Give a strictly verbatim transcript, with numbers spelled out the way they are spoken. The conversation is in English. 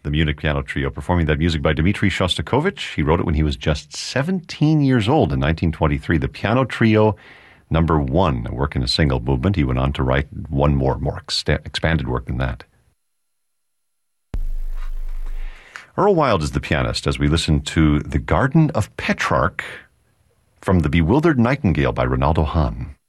the Munich Piano Trio, performing that music by Dmitri Shostakovich. He wrote it when he was just seventeen years old in nineteen twenty-three. The Piano Trio Number One, a work in a single movement. He went on to write one more, more ex- expanded work than that. Earl Wild is the pianist as we listen to The Garden of Petrarch from The Bewildered Nightingale by Ronaldo Hahn.